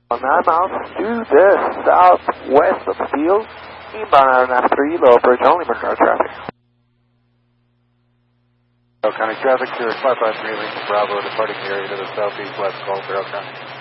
I'm out to the southwest of the field, inbound RNF3, low bridge only, Monroe traffic. County traffic, 553 Lincoln Bravo, departing the area to the southeast west, call 0 County.